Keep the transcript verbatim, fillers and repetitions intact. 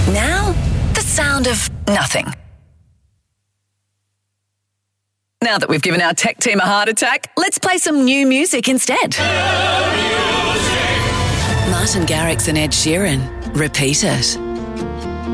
Now, the sound of nothing. Now that we've given our tech team a heart attack, let's play some new music instead. Martin Garrix and Ed Sheeran, Repeat It.